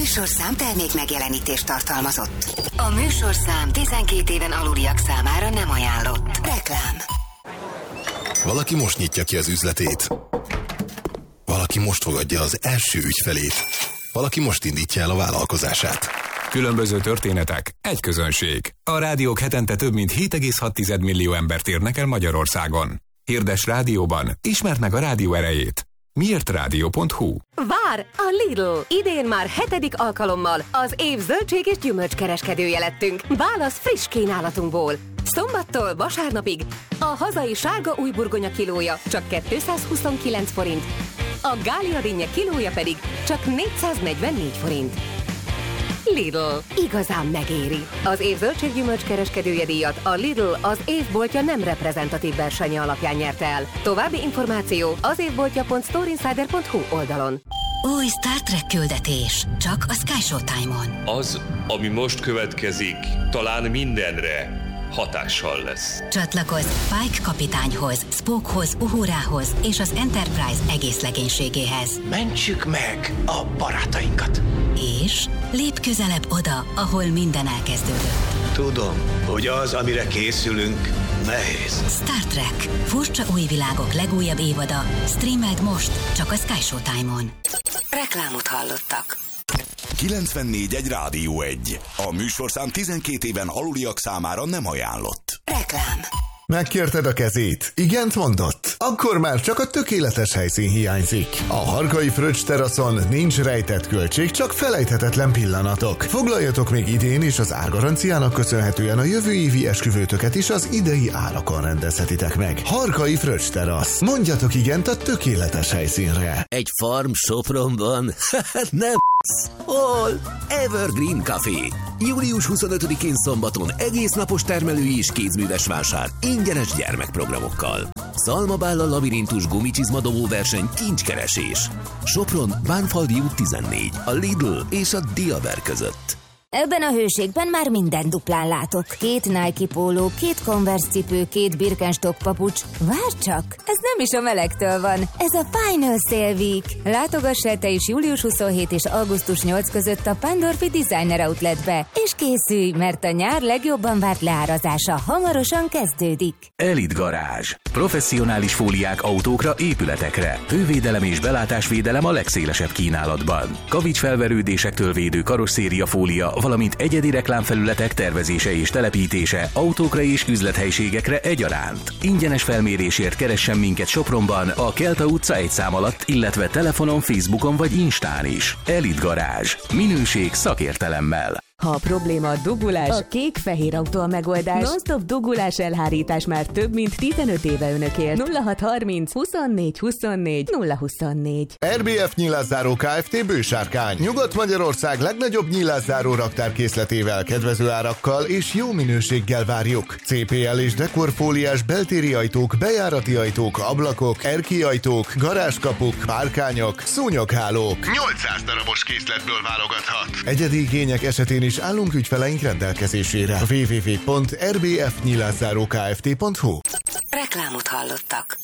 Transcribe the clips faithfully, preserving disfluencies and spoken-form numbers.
műsorszám termék megjelenítést tartalmazott. A műsorszám tizenkét éven aluliak számára nem ajánlott. Reklám. Valaki most nyitja ki az üzletét. Valaki most fogadja az első ügyfelét. Valaki most indítja el a vállalkozását. Különböző történetek, egy közönség. A rádiók hetente több mint hét egész hat millió embert érnek el Magyarországon. Hirdes rádióban, ismerd meg a rádió erejét. miért rádió pont hu. Vár! A Lidl! Idén már hetedik alkalommal az év zöldség és gyümölcskereskedője lettünk. Válasz friss kínálatunkból. Szombattól vasárnapig a hazai sárga újburgonya kilója csak kétszázhuszonkilenc forint, a gália dinnye kilója pedig csak négyszáznegyvennégy forint. Lidl. Igazán megéri. Az év zöldséggyümölcs kereskedője díjat a Lidl az évboltja nem reprezentatív versenye alapján nyerte el. További információ az évboltja pont storeinsider pont hu oldalon. Új Star Trek küldetés. Csak a Sky Showtime-on. Az, ami most következik, talán mindenre hatással lesz. Csatlakozz Pike kapitányhoz, Spockhoz, Uhurához és az Enterprise egész legénységéhez. Mentsük meg a barátainkat. És lépj közelebb oda, ahol minden elkezdődött. Tudom, hogy az, amire készülünk, nehéz. Star Trek. Furcsa új világok legújabb évada. Streameld most, csak a Sky Showtime-on. Reklámot hallottak. kilencvennégy egy Rádió egy. A műsorszám tizenkét éven aluliak számára nem ajánlott. Reklám. Megkérted a kezét? Igent mondott? Akkor már csak a tökéletes helyszín hiányzik. A Harkai Fröccs teraszon nincs rejtett költség, csak felejthetetlen pillanatok. Foglaljatok még idén is az árgaranciának köszönhetően a jövő évi esküvőtöket is az idei árakon rendezhetitek meg. Harkai Fröccs terasz. Mondjatok igent a tökéletes helyszínre. Egy farm Sopronban? Nem. Hol? Evergreen Café. július huszonötödikén szombaton egész napos termelői és kézműves vásár ingyenes gyermekprogramokkal. Szalmabálla labirintus gumicsizmadobó verseny kincskeresés. Sopron, Bánfaldi út tizennégy, a Lidl és a Diaver között. Ebben a hőségben már minden duplán látok. Két Nike póló, két Converse cipő, két Birkenstock papucs. Várj csak, ez nem is a melegtől van. Ez a Pioneer Sale Week. Látogass el te is július huszonhetedike és augusztus nyolcadika között a Pandorfi Designer Outletbe, és készülj, mert a nyár legjobban várt leárazása hamarosan kezdődik. Elite Garázs. Professzionális fóliák autókra, épületekre. Hővédelem és belátásvédelem a legszélesebb kínálatban. Kavicsfelverődésektől védő karosszéria fólia, valamint egyedi reklámfelületek tervezése és telepítése autókra és üzlethelyiségekre egyaránt. Ingyenes felmérésért keressen minket Sopronban, a Kelta utca egy szám alatt, illetve telefonon, Facebookon vagy Instán is. Elite Garázs. Minőség szakértelemmel. Ha a probléma a dugulás, a kék-fehér autó a megoldás. Non-stop dugulás elhárítás már több mint tizenöt éve önökért. nulla hat harminc huszonnégy huszonnégy nulla huszonnégy. er bé ef Nyilászáró Kft. Bősárkány. Nyugat-Magyarország legnagyobb nyilászáró raktárkészletével, kedvező árakkal és jó minőséggel várjuk. cé pé el és dekorfóliás beltéri ajtók, bejárati ajtók, ablakok, erkélyajtók, garázskapuk, párkányok, szúnyoghálók. nyolcszáz darabos készletből válogathat. Egyedi igények esetén is állunk ügyfeleink rendelkezésére. double-u double-u double-u pont er bé ef nyilászáró kft pont hu. Reklámot hallottak.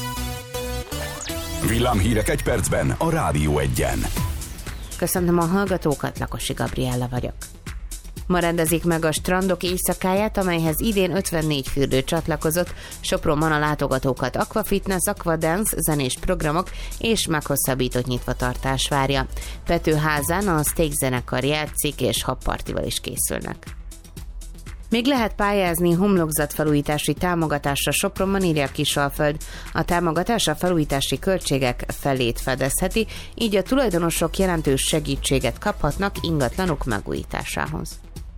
Villámhírek egy percben a Rádió egyen. Köszöntöm a hallgatókat, Lakosi Gabriella vagyok. Ma rendezik meg a strandok éjszakáját, amelyhez idén ötvennégy fürdő csatlakozott. Sopronban a látogatókat aquafitness, aquadance, zenés programok és meghosszabbított nyitvatartás várja. Petőházán a Steak zenekar játszik és habpartival is készülnek. Még lehet pályázni homlokzatfelújítási támogatásra Sopronban, írja Kisalföld. A támogatás a felújítási költségek felét fedezheti, így a tulajdonosok jelentős segítséget kaphatnak ingatlanok megújításához.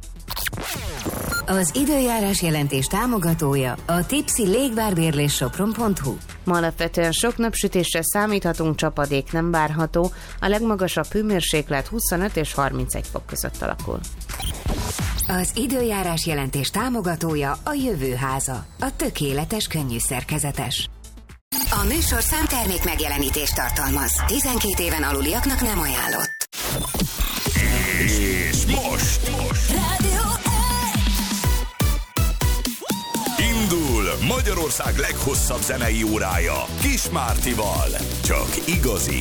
Az időjárás jelentés támogatója a Tipsy légvárbérlés sopron pont hu. Ma alapvetően sok napsütésre számíthatunk, csapadék nem várható, a legmagasabb hőmérséklet huszonöt és harmincegy fok között alakul. Az időjárás jelentés támogatója a Jövőháza, a tökéletes könnyű szerkezetes. A műsorszám termék megjelenítést tartalmaz. tizenkét éven aluliaknak nem ajánlott. És most, most. Rádió Indul Magyarország leghosszabb zenei órája Kis Mártival. Csak igazi